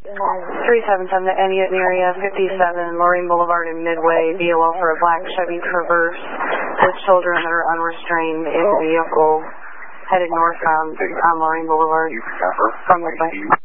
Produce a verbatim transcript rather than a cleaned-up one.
three seven seven to Elliott in the area, fifty-seven Lorraine Boulevard in Midway, B O L for a black Chevy Traverse with children that are unrestrained in the vehicle headed northbound on Lorraine Boulevard from Midway.